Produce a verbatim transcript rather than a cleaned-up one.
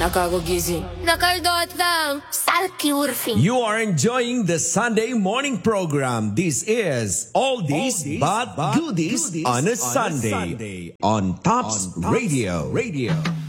Nakagugising. Nakaldot lang. Salkiurfing. You are enjoying the Sunday morning program. This is Oldies, Oldies but, but Goodies, goodies on a, on Sunday, a Sunday on Tops, on Tops Radio. Radio.